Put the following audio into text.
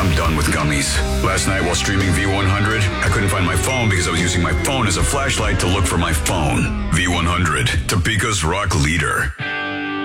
I'm done with gummies. Last night while streaming V100, I couldn't find my phone because I was using my phone as a flashlight to look for my phone. V100, Topeka's rock leader.